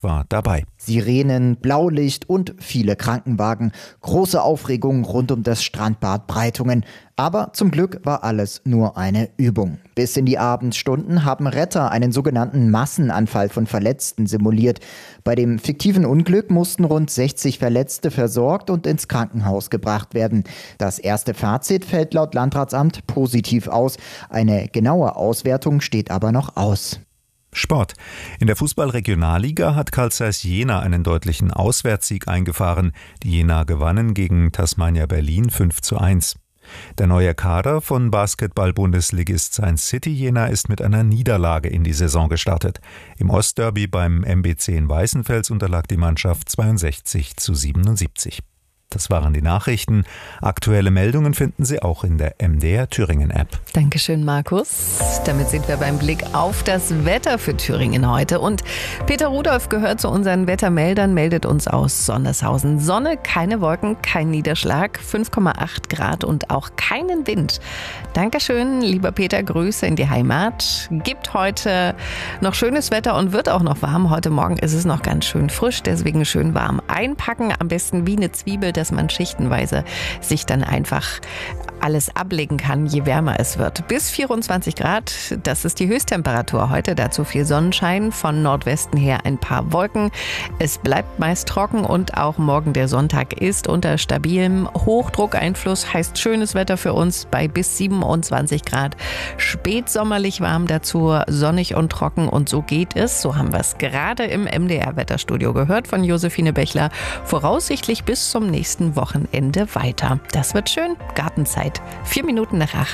war dabei. Sirenen, Blaulicht und viele Krankenwagen. Große Aufregung rund um das Strandbad Breitungen. Aber zum Glück war alles nur eine Übung. Bis in die Abendstunden haben Retter einen sogenannten Massenanfall von Verletzten simuliert. Bei dem fiktiven Unglück mussten rund 60 Verletzte versorgt und ins Krankenhaus gebracht werden. Das erste Fazit fällt laut Landratsamt positiv aus. Eine genaue Auswertung steht aber noch aus. Sport. In der Fußball-Regionalliga hat Carl Zeiss Jena einen deutlichen Auswärtssieg eingefahren. Die Jena gewannen gegen Tasmania Berlin 5:1. Der neue Kader von Basketball-Bundesligist Science City Jena ist mit einer Niederlage in die Saison gestartet. Im Ostderby beim MBC in Weißenfels unterlag die Mannschaft 62:77. Das waren die Nachrichten. Aktuelle Meldungen finden Sie auch in der MDR Thüringen App. Dankeschön, Markus. Damit sind wir beim Blick auf das Wetter für Thüringen heute. Und Peter Rudolph gehört zu unseren Wettermeldern, meldet uns aus Sondershausen. Sonne, keine Wolken, kein Niederschlag, 5,8 Grad und auch keinen Wind. Dankeschön, lieber Peter, Grüße in die Heimat. Gibt heute noch schönes Wetter und wird auch noch warm. Heute Morgen ist es noch ganz schön frisch, deswegen schön warm einpacken. Am besten wie eine Zwiebel, dass man schichtenweise sich dann einfach alles ablegen kann, je wärmer es wird. Bis 24 Grad, das ist die Höchsttemperatur heute. Dazu viel Sonnenschein, von Nordwesten her ein paar Wolken. Es bleibt meist trocken und auch morgen der Sonntag ist unter stabilem Hochdruckeinfluss. Heißt schönes Wetter für uns bei bis 27 Grad. Spätsommerlich warm dazu, sonnig und trocken und so geht es. So haben wir es gerade im MDR-Wetterstudio gehört von Josephine Bechler. Voraussichtlich bis zum nächsten Wochenende weiter. Das wird schön. Gartenzeit. 4 Minuten nach 8.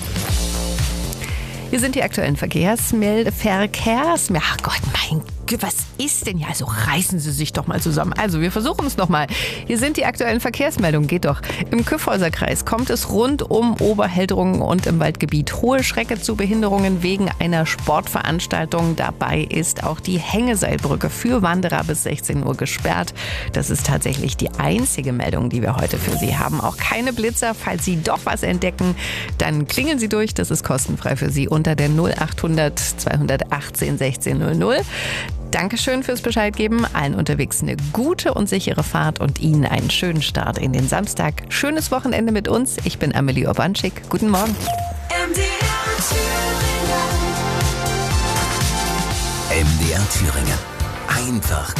Hier sind die aktuellen Ach Gott, mein Gott, was ist denn hier? Also reißen Sie sich doch mal zusammen. Also wir versuchen es nochmal. Hier sind die aktuellen Verkehrsmeldungen. Geht doch. Im Kyffhäuserkreis kommt es rund um Oberheldrungen und im Waldgebiet hohe Strecke zu Behinderungen wegen einer Sportveranstaltung. Dabei ist auch die Hängeseilbrücke für Wanderer bis 16 Uhr gesperrt. Das ist tatsächlich die einzige Meldung, die wir heute für Sie haben. Auch keine Blitzer. Falls Sie doch was entdecken, dann klingeln Sie durch. Das ist kostenfrei für Sie unter der 0800 218 1600. Dankeschön fürs Bescheidgeben. Allen unterwegs eine gute und sichere Fahrt und Ihnen einen schönen Start in den Samstag. Schönes Wochenende mit uns. Ich bin Amelie Urbanschik. Guten Morgen. MDR Thüringen. Einfach